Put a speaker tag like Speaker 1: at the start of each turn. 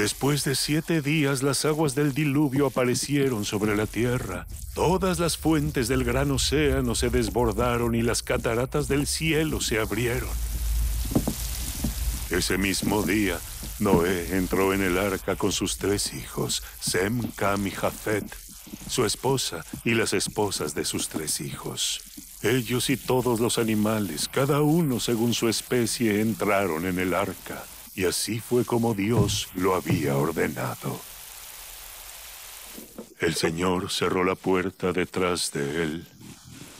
Speaker 1: Después de 7 días, las aguas del diluvio aparecieron sobre la tierra. Todas las fuentes del gran océano se desbordaron y las cataratas del cielo se abrieron. Ese mismo día, Noé entró en el arca con sus 3 hijos, Sem, Cam y Jafet, su esposa y las esposas de sus 3 hijos. Ellos y todos los animales, cada uno según su especie, entraron en el arca. Y así fue como Dios lo había ordenado. El Señor cerró la puerta detrás de él